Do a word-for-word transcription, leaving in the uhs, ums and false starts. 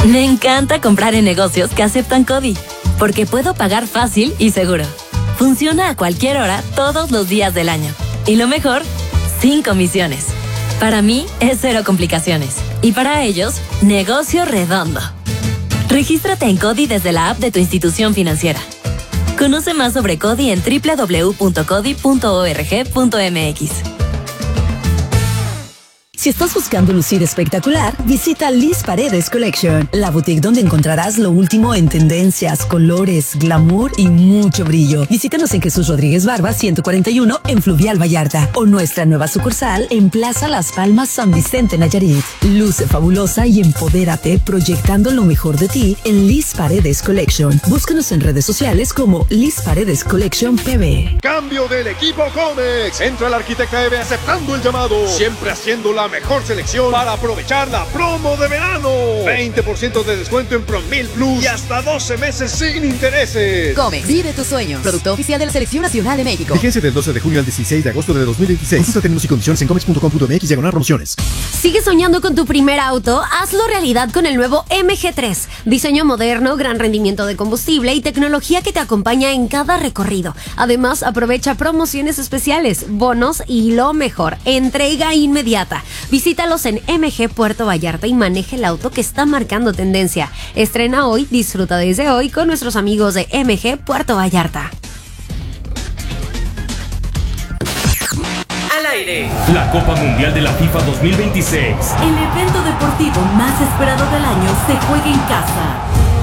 Me encanta comprar en negocios que aceptan CODI, porque puedo pagar fácil y seguro. Funciona a cualquier hora, todos los días del año. Y lo mejor, sin comisiones. Para mí, es cero complicaciones. Y para ellos, negocio redondo. Regístrate en CODI desde la app de tu institución financiera. Conoce más sobre CODI en doble u doble u doble u punto codi punto org punto m x. Si estás buscando lucir espectacular, visita Liz Paredes Collection, la boutique donde encontrarás lo último en tendencias, colores, glamour y mucho brillo. Visítanos en Jesús Rodríguez Barba ciento cuarenta y uno en Fluvial Vallarta o nuestra nueva sucursal en Plaza Las Palmas San Vicente Nayarit. Luce fabulosa y empodérate proyectando lo mejor de ti en Liz Paredes Collection. Búscanos en redes sociales como Liz Paredes Collection P B. Cambio del equipo Comex. Entra el arquitecta Eve aceptando el llamado. Siempre haciendo la mejor selección para aprovechar la promo de verano. veinte por ciento de descuento en Promil Plus y hasta doce meses sin intereses. Comex, vive tu sueño. Producto oficial de la Selección Nacional de México. Vigencia del doce de junio al dieciséis de agosto de dos mil veintiséis. Consulta términos y condiciones en comex punto com punto m x diagonal promociones. ¿Sigues soñando con tu primer auto? Hazlo realidad con el nuevo M G tres. Diseño moderno, gran rendimiento de combustible y tecnología que te acompaña en cada recorrido. Además, aprovecha promociones especiales, bonos y lo mejor, entrega inmediata. Visítalos en M G Puerto Vallarta y maneja el auto que está marcando tendencia. Estrena hoy, disfruta desde hoy con nuestros amigos de M G Puerto Vallarta. Al aire, la Copa Mundial de la FIFA dos mil veintiséis. El evento deportivo más esperado del año se juega en casa.